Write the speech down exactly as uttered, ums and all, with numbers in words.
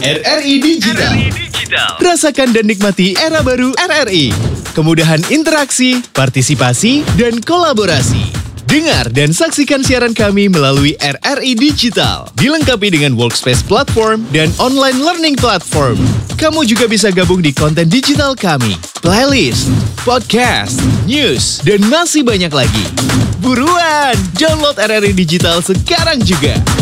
R R I Digital. R R I Digital. Rasakan dan nikmati era baru R R I. Kemudahan interaksi, partisipasi, dan kolaborasi. Dengar dan saksikan siaran kami melalui R R I Digital. Dilengkapi dengan workspace platform dan online learning platform. Kamu juga bisa gabung di konten digital kami, playlist, podcast, news, dan masih banyak lagi. Buruan, download R R I Digital sekarang juga.